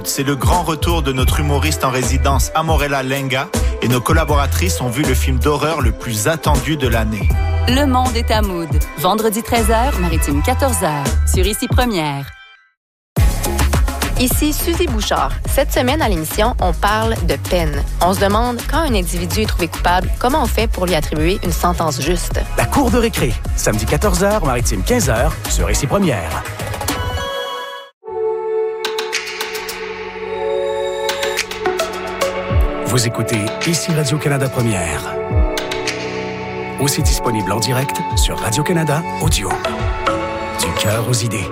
C'est le grand retour de notre humoriste en résidence Amorella Lenga et nos collaboratrices ont vu le film d'horreur le plus attendu de l'année. Le monde est à Mood. Vendredi 13h, Maritime 14h. Sur Ici Première. Ici Suzy Bouchard. Cette semaine à l'émission, on parle de peine. On se demande, quand un individu est trouvé coupable, comment on fait pour lui attribuer une sentence juste? La cour de récré. Samedi 14h, Maritime 15h, sur Ici Première. Vous écoutez Ici Radio-Canada Première. Aussi disponible en direct sur Radio-Canada Audio. Du cœur aux idées.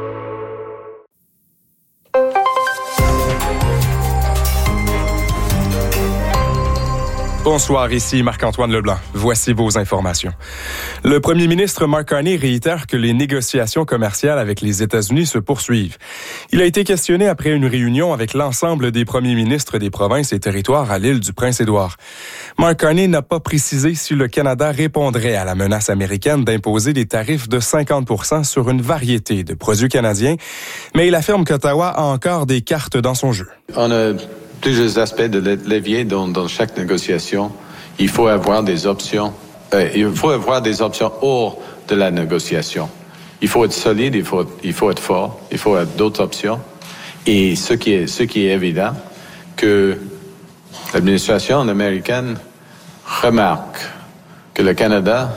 Bonsoir, ici Marc-Antoine Leblanc. Voici vos informations. Le premier ministre Mark Carney réitère que les négociations commerciales avec les États-Unis se poursuivent. Il a été questionné après une réunion avec l'ensemble des premiers ministres des provinces et territoires à l'île du Prince-Édouard. Mark Carney n'a pas précisé si le Canada répondrait à la menace américaine d'imposer des tarifs de 50% sur une variété de produits canadiens, mais il affirme qu'Ottawa a encore des cartes dans son jeu. On a plusieurs aspects de levier dans chaque négociation. Il faut avoir des options. Il faut avoir des options hors de la négociation. Il faut être solide, il faut être fort, il faut avoir d'autres options. Et ce qui est évident, que l'administration américaine remarque que le Canada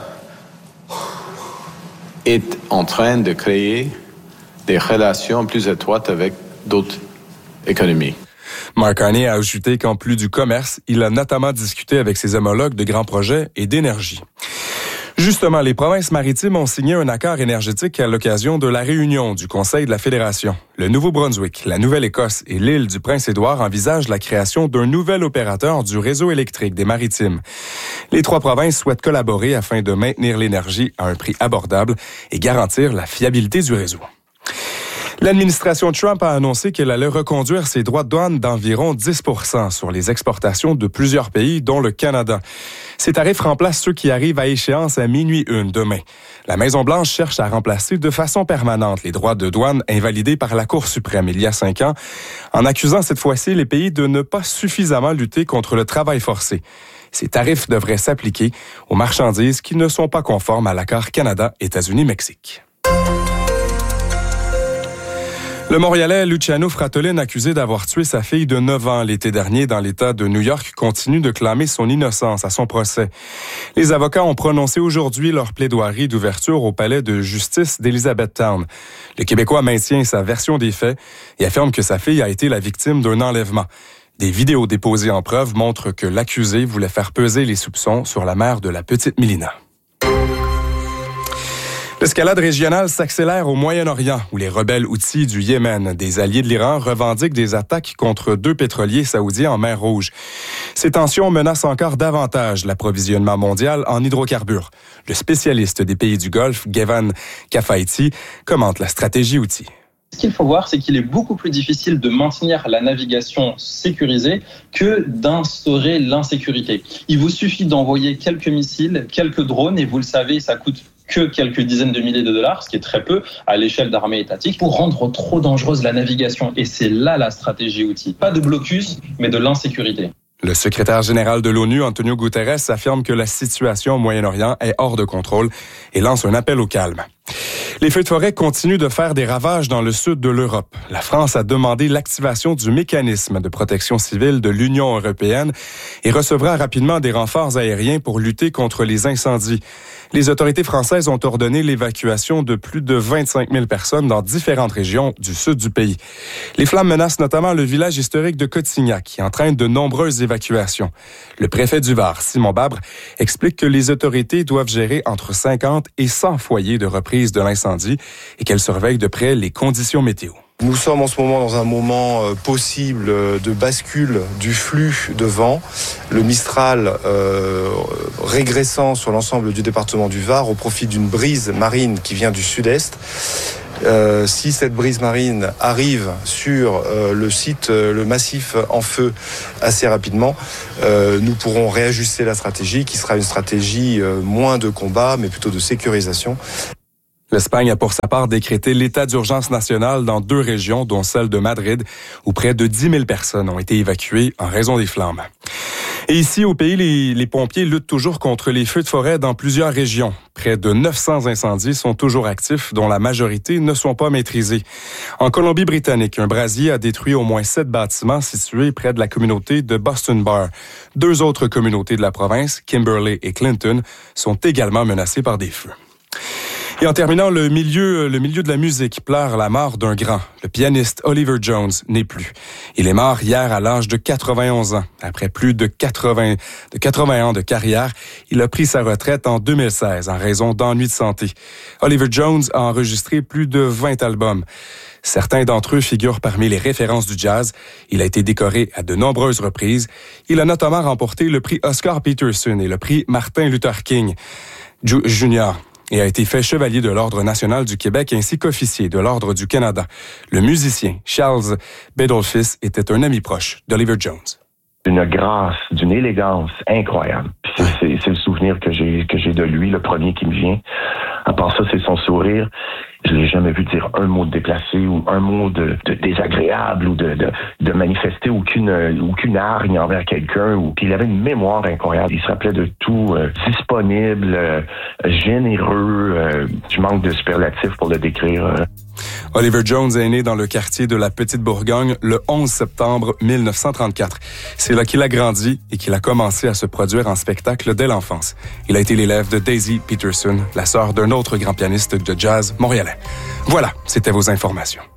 est en train de créer des relations plus étroites avec d'autres économies. Mark Carney a ajouté qu'en plus du commerce, il a notamment discuté avec ses homologues de grands projets et d'énergie. Justement, les provinces maritimes ont signé un accord énergétique à l'occasion de la réunion du Conseil de la Fédération. Le Nouveau-Brunswick, la Nouvelle-Écosse et l'île du Prince-Édouard envisagent la création d'un nouvel opérateur du réseau électrique des maritimes. Les trois provinces souhaitent collaborer afin de maintenir l'énergie à un prix abordable et garantir la fiabilité du réseau. L'administration Trump a annoncé qu'elle allait reconduire ses droits de douane d'environ 10% sur les exportations de plusieurs pays, dont le Canada. Ces tarifs remplacent ceux qui arrivent à échéance à 12:01 demain. La Maison-Blanche cherche à remplacer de façon permanente les droits de douane invalidés par la Cour suprême il y a 5 ans, en accusant cette fois-ci les pays de ne pas suffisamment lutter contre le travail forcé. Ces tarifs devraient s'appliquer aux marchandises qui ne sont pas conformes à l'accord Canada-États-Unis-Mexique. Le Montréalais Luciano Fratellin, accusé d'avoir tué sa fille de 9 ans l'été dernier dans l'État de New York, continue de clamer son innocence à son procès. Les avocats ont prononcé aujourd'hui leur plaidoirie d'ouverture au palais de justice d'Elizabethtown. Le Québécois maintient sa version des faits et affirme que sa fille a été la victime d'un enlèvement. Des vidéos déposées en preuve montrent que l'accusé voulait faire peser les soupçons sur la mère de la petite Mélina. L'escalade régionale s'accélère au Moyen-Orient, où les rebelles houthis du Yémen, des alliés de l'Iran, revendiquent des attaques contre 2 pétroliers saoudiens en mer Rouge. Ces tensions menacent encore davantage l'approvisionnement mondial en hydrocarbures. Le spécialiste des pays du Golfe, Gevan Kafaiti, commente la stratégie houthi. Ce qu'il faut voir, c'est qu'il est beaucoup plus difficile de maintenir la navigation sécurisée que d'instaurer l'insécurité. Il vous suffit d'envoyer quelques missiles, quelques drones, et vous le savez, ça coûte que quelques dizaines de milliers de dollars, ce qui est très peu à l'échelle d'armées étatiques, pour rendre trop dangereuse la navigation. Et c'est là la stratégie outil. Pas de blocus, mais de l'insécurité. Le secrétaire général de l'ONU, Antonio Guterres, affirme que la situation au Moyen-Orient est hors de contrôle et lance un appel au calme. Les feux de forêt continuent de faire des ravages dans le sud de l'Europe. La France a demandé l'activation du mécanisme de protection civile de l'Union européenne et recevra rapidement des renforts aériens pour lutter contre les incendies. Les autorités françaises ont ordonné l'évacuation de plus de 25 000 personnes dans différentes régions du sud du pays. Les flammes menacent notamment le village historique de Cotignac, qui entraîne de nombreuses évacuations. Le préfet du Var, Simon Babre, explique que les autorités doivent gérer entre 50 et 100 foyers de reprise de l'incendie et qu'elles surveillent de près les conditions météo. Nous sommes en ce moment dans un moment possible de bascule du flux de vent. Le Mistral régressant sur l'ensemble du département du Var au profit d'une brise marine qui vient du sud-est. Si cette brise marine arrive sur le site, le massif en feu assez rapidement, nous pourrons réajuster la stratégie qui sera une stratégie moins de combat mais plutôt de sécurisation. L'Espagne a pour sa part décrété l'état d'urgence national dans 2 régions, dont celle de Madrid, où près de 10 000 personnes ont été évacuées en raison des flammes. Et ici, au pays, les pompiers luttent toujours contre les feux de forêt dans plusieurs régions. Près de 900 incendies sont toujours actifs, dont la majorité ne sont pas maîtrisés. En Colombie-Britannique, un brasier a détruit au moins 7 bâtiments situés près de la communauté de Boston Bar. 2 autres communautés de la province, Kimberley et Clinton, sont également menacées par des feux. Et en terminant, le milieu de la musique pleure la mort d'un grand. Le pianiste Oliver Jones n'est plus. Il est mort hier à l'âge de 91 ans. Après plus de 80 ans de carrière, il a pris sa retraite en 2016 en raison d'ennuis de santé. Oliver Jones a enregistré plus de 20 albums. Certains d'entre eux figurent parmi les références du jazz. Il a été décoré à de nombreuses reprises. Il a notamment remporté le prix Oscar Peterson et le prix Martin Luther King Jr., et a été fait chevalier de l'Ordre national du Québec ainsi qu'officier de l'Ordre du Canada. Le musicien Charles Bedolphis était un ami proche d'Oliver Jones. Une grâce, d'une élégance incroyable. C'est le souvenir que j'ai de lui, le premier qui me vient. À part ça, c'est son sourire. Je l'ai jamais vu dire un mot de déplacé ou un mot de désagréable ou de manifester aucune hargne envers quelqu'un. Puis il avait une mémoire incroyable. Il se rappelait de tout, disponible, généreux. Je manque de superlatifs pour le décrire. Oliver Jones est né dans le quartier de la Petite Bourgogne le 11 septembre 1934. C'est là qu'il a grandi et qu'il a commencé à se produire en spectacle dès l'enfance. Il a été l'élève de Daisy Peterson, la sœur d'un autre grand pianiste de jazz montréalais. Voilà, c'était vos informations.